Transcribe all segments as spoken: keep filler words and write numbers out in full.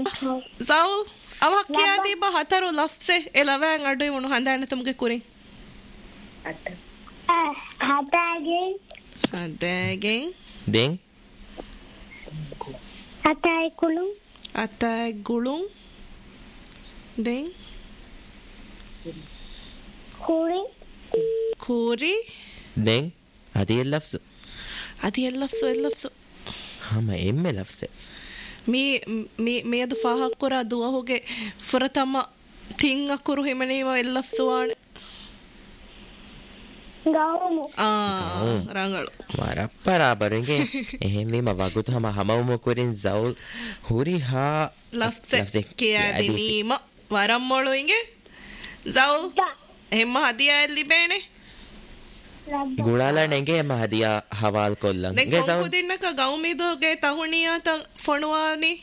zaul awak kiyadi ba hataru lafse elawan adu wonu handana tumge kuri hatagen hatagen den hatay kulum atay gulum den kuri kuri den hadi lafz hadi lafz lafz hama emme lafz mi mi me du faha qura duwa hoge furatama tinga kuru himani wa lafz wane gaumu ah rangalu mara barabarenge ehme ma wagutu hama hamamu kurin zaul huri ha lafz kiyadini ma waram molu inge zaul ehma hadiya libene gulala nenge ma hadiya hawal kollan ge zaul konku dinnaka gaumido ge tahuniya ta fonuwani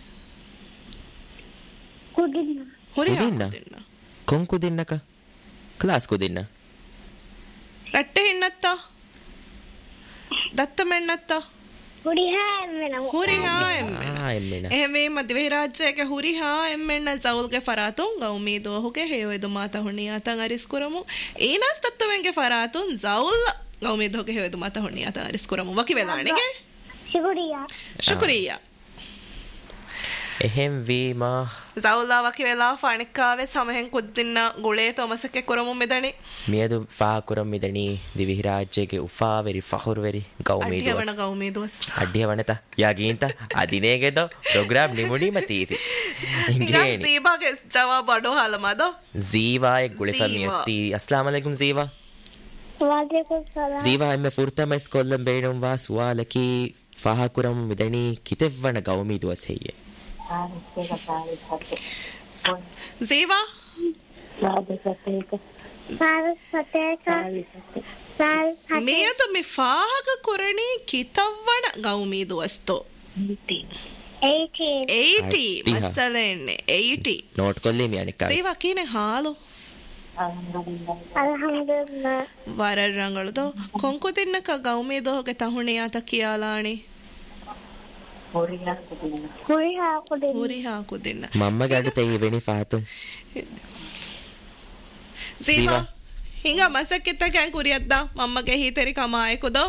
kudinna huri ha kudinna konku dinnaka class kudinna ರಟ್ಟೆ ಹೆಣ್ಣತ್ತ ದತ್ತ ಮೆಣ್ಣತ್ತ ಹುರಿಹಾ ಎಮ್ಮೆನ ಹುರಿಹಾ ಎಮ್ಮೆನ ಎಹವೆ ಮದ್ವೆ ರಾಜ್ಯಕ್ಕೆ ಹುರಿಹಾ ಎಮ್ಮೆಣ್ಣ ಜೌಲ್ಗೆ ಫರಾತುಂ ಗೌಮೀದು ಹುಗೆ ಹೇವೆದು ಮಾತ ಹುಣ್ಣಿಯಾತ ಅರಿಸ್ಕುರಮು ಏನಾಸ್ ತತ್ತವೆಂಗೆ ಫರಾತುಂ joule ಗೌಮೀದು ಹುಗೆ ಹೇವೆದು ಮಾತ ಹುಣ್ಣಿಯಾತ ಅರಿಸ್ಕುರಮು ವಕಿ ವೆಲಾಣಿಗೆ ಶುಕ್ರಿಯಾ ಶುಕ್ರಿಯಾ එහෙම් වීම ජවුල්ලා වකි වෙලා ෆානික්කාවේ සමහෙන් කුද්දින්න ගුලේ තොමසකේ කුරමු මෙදණි මියදු far කුරම් මෙදණි දිවිහි රාජ්‍යයේ උෆා වෙරි ෆහුර් වෙරි ගෞමී දවස් අඩියවන ගෞමී දවස් අඩියවනත යගීන්ත අදිනේගෙද programme නිමුණි මතීති ඉංග්‍රීසි සීබාගේ ජවාබ අඩෝ හලමද ජීවායේ ගුලේ ෆමියති අස්ලාම අලයිකුම් ජීවා ವಾಲೇಕುಂ ಸಲಾಂ ජීවා එම්මೆ ෆුර්තම ස්කොල්ලම් බේනුම් වා සුවාලකි ෆා කුරම් මෙදණි කිතෙව්වන ගෞමී දවස් හෙයේ Ziva? Miyadu mi faahaga kurani kitavvana gaumidu wasto eighty eighty masalenne eighty note kolli mi anikka Ziva kine halu alhamdulillah wararrangaludo konku dinnaka gaumidu hoge tahuniyata kiyalani ಹುರಿಹಾ ಹುರಿಹಾ ಕುದಿನ್ನ ಹುರಿಹಾ ಕುದಿನ್ನ ಮಮ್ಮ ಗಡ ತೆಗಿ ಬೆಣಿ ಫಾತು ಜೀವಾ ಹಿಂಗ ಮಸಕ್ಕಿತ್ತ ಕ್ಯಾನ್ ಕುರಿಯದ್ದ ಮಮ್ಮಗೆ ಹೀತರಿ ಕಮಾಯ ಕುದೋ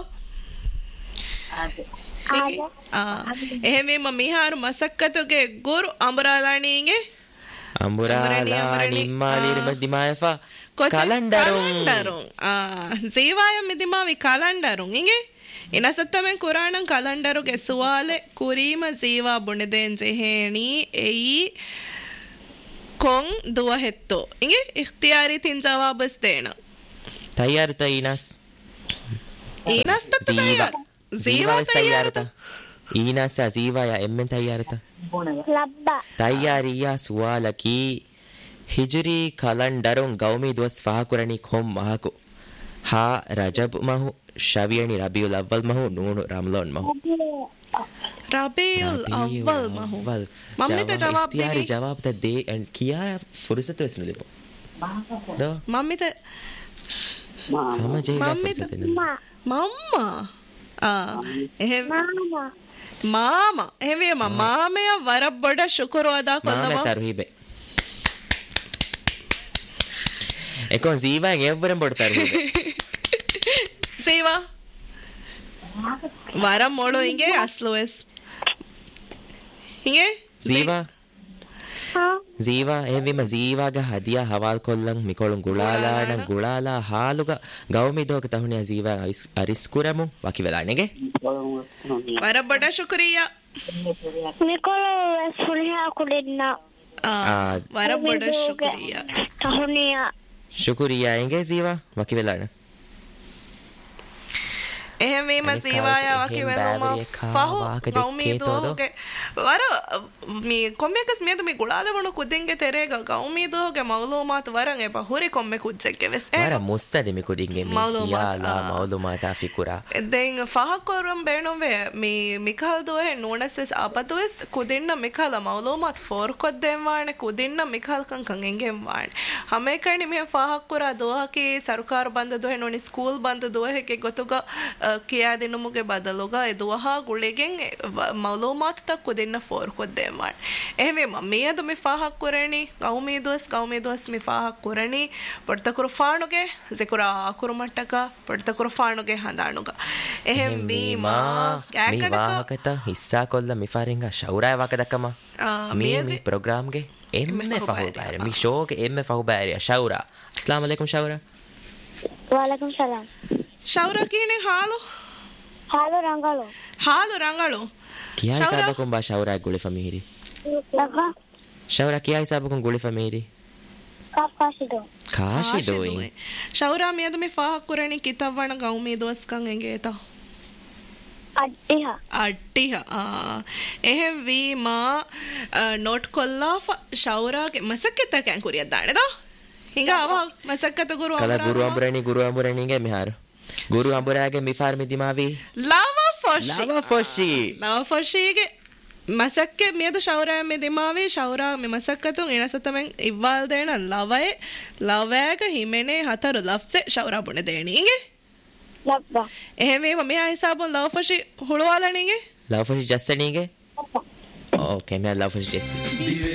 ಆ ಎಹಮೆ ಮಮಿಹಾರು ಮಸಕ್ಕತುಗೆ ಗುರು ಅಂಬರಾಲಾಣಿಗೆ ಅಂಬರಾಲಾಣಿ ಮಾಲಿರ ಮದಿಮಾಯಫಾ ಕಲಂಡರು ಕಲಂಡರು ಆ ಜೀವಾಯ ಮಿದಿಮಾವಿ ಕಲಂಡರು ಹಿಂಗೆ ಇನಸತ್ತಮೆನ್ ಕುರಾಣಂ ಕಲಂಡರುಗೆ ಸುವಾಲೆ ಕುರೀಮ ಜೀವಾ ಬುಣಿದೆನ್ ಜೆಹೇಣಿ ಎಯಿ ಕೊಂ ದುವ ಹೆತ್ತೋ ಇಂಗೆ ಇಖ್ತಿಯಾರಿ ತಿನ್ ಜವಾಬಸ್ ದೇಣ ತಯಾರು ತೈನಾಸ್ ಈನಾಸ್ ತತ್ತ ತಯಾರ್ ಜೀವಾ ತಯಾರತ ಈನಾಸ್ ಜೀವಾ ಯಾ ಎಮ್ಮೆನ್ ತಯಾರತ ಲಬ್ಬ ತಯಾರಿಯಾ ಸುವಾಲಕಿ ಹಿಜ್ರಿ ಕಲಂಡರುಂ ಗೌಮಿ ದ್ವಸ್ ಫಾಕುರಣಿ ಖೊಂ ಮಹಕು ಹಾ ರಜಬ್ ಮಹು ಶವಿಯಣಿ ರಬಿಯುಲ್ ಅವ್ವಲ್ ಮಹು ನೂನು ರಮ್ಲಾನ್ ಮಹು ರಬಿಯುಲ್ ಅವ್ವಲ್ ಮಹು ಮಮ್ಮಿ ತ ಜವಾಬ್ ದಿ ಜವಾಬ್ ತ ದೇ ಅಂಡ್ ಕಿಯಾ ಫುರ್ಸತ್ ವೆಸ್ನು ಲಿಬೋ ದೋ ಮಮ್ಮಿ ತ ಹಮ ಜೇ ಫುರ್ಸತ್ ಮಮ್ಮ ಆ ಎಹೆ ಮಾಮಾ ಮಾಮ ಎಹೆ ಮಾಮೆಯ ವರಬ್ಬಡ ಶುಕ್ರ ಅದಾ ಕೊಲ್ಲವ ಮಾಮೆ ತರ್ಹಿಬೆ ekon ziva evveren bodtaru ziva varam modu inge asloes inge ziva ziva evima ziva ga hadiya hawal kollan mikolun gulala nan gulala haluga gawmi doga tahuniya ziva aris kuramu waki vela nege warabada shukriya mikolo sulha kudinna ah warabada shukriya tahuniya shukriya inge ziva waki vela na ehme ma ziwaya waki veluma fahu gaumi doge wara mi kommekas medu mi gulada wonu kudinge terega gaumi doge mawlumat waran e bahuri komme kujjeke ves wara mussade mi kudinge mi yala mawlumat afikura den fahakorum benum ve mi mikal do he nonases apadues kudinna mikala mawlumat for kodden wane kudinna mikal kan kan engem wane hame kani me fahakura doha ki sarkar band do he noni school band do he ke gotuga kiya dinumuge badaluga eduha guligen malumat tak kudinna for kodde mar ehme mamiyadu mi fahak kurani gaumi dos gaumi dos mi fahak kurani portakuru faanuge zekura akurumattaka portakuru faanuge handanuga ehem bima mi wahakata hissa kolla mi faringa shaura wakadakama mi mi program ge emme fahu bare mi show ge emme fahu bare shaura assalamu alaikum shaura Walaikum salam. Shaura kine halu? Halu rangalu. Halu rangalu. Kiya hisaba kun ba shaura gule famiri? Laka. Shaura kiya hisaba kun gule famiri? Kashido. Kashido. Shaura miyadu mi faha kurani kitabwana gaumi doskan engeta. Addiha. Addiha. Ehem vi ma note kolla shaura ke masakketa kan kuriya dane da? ಹಿಂಗ ಅವ ಮಸಕ್ಕತ ಗುರು ಕಲ ಗುರು ಅಂಬುರಣಿ ಗುರು ಅಂಬುರಣಿಗೆ ಮಿಹಾರು ಗುರು ಅಂಬುರಾಗೆ ಮಿಫಾರ್ ಮಿದಿಮಾವಿ lava ಫೋಶಿ lava ಫೋಶಿ lava ಫೋಶಿಗೆ ಮಸಕ್ಕೆ ಮೇದು ಶೌರ ಮಿದಿಮಾವಿ ಶೌರ ಮಿ ಮಸಕ್ಕತು ಇಣಸತಮೆನ್ ಇವ್ವಾಲ್ ದೇಣ ಲವೈ ಲವೈಗ ಹಿಮೆನೆ ಹತರು ಲಫ್ಸೆ ಶೌರ ಬುಣೆ ದೇಣಿಗೆ ಲಬ್ಬ ಎಹಮೆ ಮೆ ಹಿಸಾಬು lava ಫೋಶಿ ಹುಳುವಾಲಣಿಗೆ lava ಫೋಶಿ ಜಸ್ಸಣಿಗೆ okay ಮೆ lava ಫೋಶಿ ಜಸ್ಸಿ